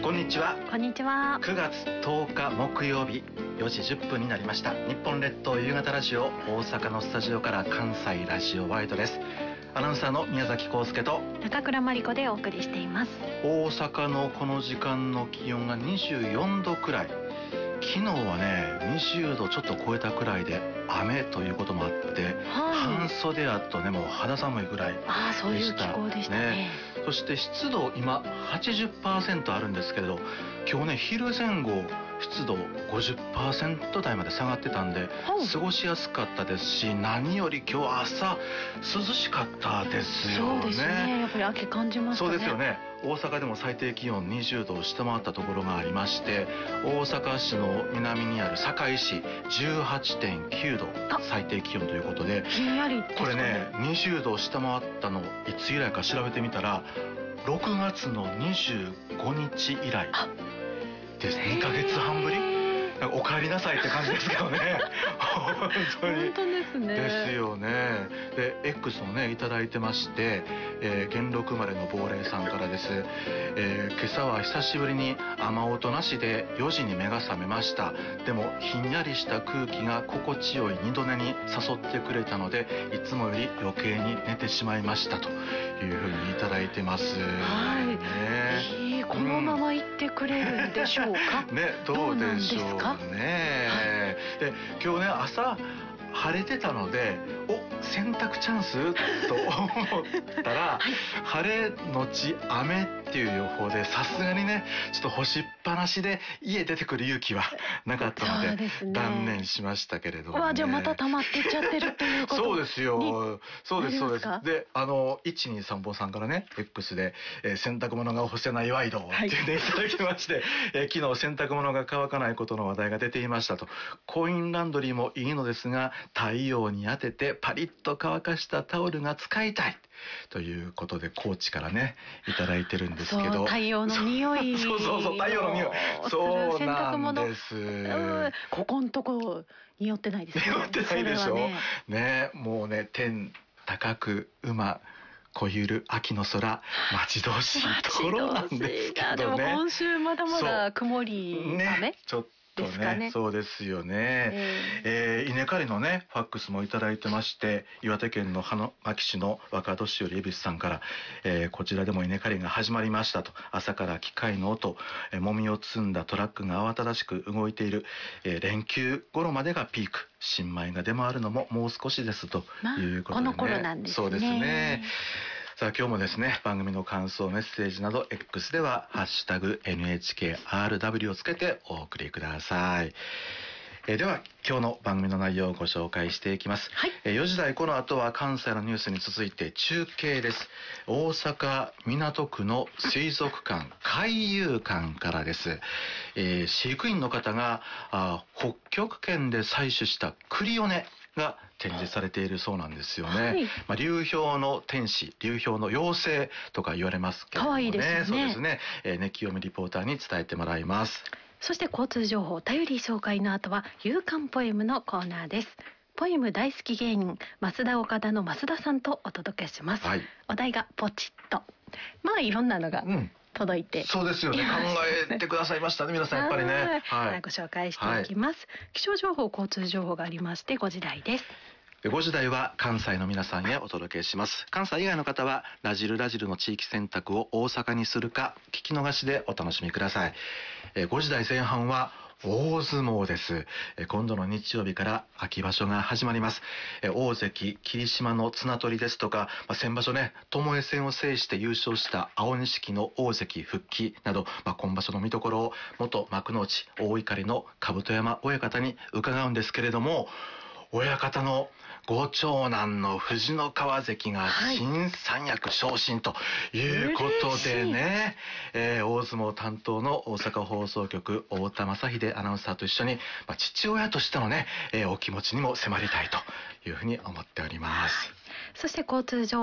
こんにちは。 こんにちは。 9月10日木曜日4時10分になりました。日本列島夕方ラジオ、大阪のスタジオから関西ラジオワイドです。アナウンサーの宮崎康介と高倉真理子でお送りしています。 大阪のこの時間の気温が24度くらい。昨日はね20度ちょっと超えたくらいで雨ということもあって、半袖やとねもう肌寒いぐらいでした。 そういう気候でしたね。 そして湿度今 80% あるんですけれど、今日ね昼前後湿度 50% 台まで下がってたんで過ごしやすかったですし、何より今日朝涼しかったですよね。 そうですね、やっぱり秋感じましたね。 そうですよね。大阪でも最低気温20度を下回ったところがありまして、大阪市の南にある堺市 18.9 度最低気温ということで、 ひんやりですかね。 これね20度を下回ったのいつ以来か調べてみたら6月の25日以来です。2ヶ月半ぶり。お帰りなさいって感じですけどね本当に本当ですね。 ですよね。で X をねいただいてまして、元禄生まれの亡霊さんからです。今朝は久しぶりに雨音なしで4時に目が覚めました。でもひんやりした空気が心地よい二度寝に誘ってくれたので、いつもより余計に寝てしまいましたというふうにいただいてます。 このまま行ってくれるんでしょうかね、どうでしょうね。で今日ね朝晴れてたので洗濯チャンスと思ったら、晴れのち雨っていう予報で、さすがにねちょっと干しっぱなしで家出てくる勇気はなかったので断念しましたけれどもね。 じゃあまた溜まってっちゃってるっていうことそうですよ。そうですそうです。で123本さんからね X で、洗濯物が干せないワイドって言っていただきまして、昨日洗濯物が乾かないことの話題が出ていましたと。コインランドリーもいいのですが、太陽に当ててパリッと乾かしたタオルが使いたいということで高知からねいただいてるんですけど、 太陽の匂いそう太陽の匂い、そうなんです。 ここんとこ匂ってないですね。 匂ってないでしょね。もうね天高く馬小ゆる秋の空待ち遠しいところなんですけどね。 でも今週まだまだ曇り雨ちょっとね、そうですよね。稲刈りのねファックスもいただいてまして、岩手県の花巻市の若年寄恵比寿さんから、こちらでも稲刈りが始まりましたと。朝から機械の音、もみを積んだトラックが慌ただしく動いている、連休頃までがピーク、新米が出回るのももう少しですということでね。 この頃なんですね。 そうですね。さあ今日もですね、番組の感想メッセージなど X ではハッシュタグ NHKRW をつけてお送りください。では今日の番組の内容をご紹介していきます。4時台この後は関西のニュースに続いて中継です。大阪港区の水族館海遊館からです。飼育員の方が北極圏で採取したクリオネが展示されているそうなんですよね。流氷の天使、流氷の妖精とか言われますけどもね。可愛いですね。そうですね。ね清美リポーターに伝えてもらいます。 そして交通情報頼り紹介の後は夕刊ポエムのコーナーです。ポエム大好き芸人増田岡田の増田さんとお届けします。お題がポチッと、いろんなのが届いて、 そうですよね。考えてくださいましたね皆さんやっぱりね。 ご紹介していきます。気象情報交通情報がありまして5時台です。 5時台は関西の皆さんへお届けします。関西以外の方はラジルの地域選択を大阪にするか聞き逃しでお楽しみください。5時台前半は大相撲です。今度の日曜日から秋場所が始まります。大関霧島の綱取りですとか、先場所ね巴戦を制して優勝した青錦の大関復帰など、今場所の見どころを元幕内大碇の兜山親方に伺うんですけれども、親方のご長男の藤野川関が新三役昇進ということでね、大相撲担当の大阪放送局太田正秀アナウンサーと一緒に、父親としてのね、お気持ちにも迫りたいというふうに思っております。 そして交通情報